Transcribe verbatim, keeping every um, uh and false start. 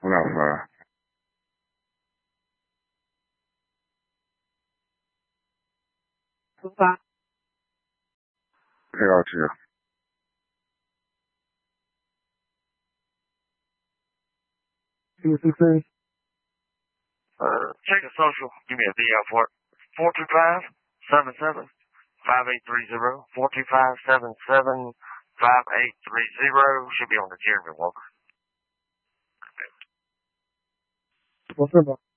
one out five. Five. Hey, out here. Two six three. Uh, check the social. Give me a V out for it. Four two five seven seven five eight three zero. Four two five seven seven five eight three zero. Should be on the Jeremy Walker. What's up?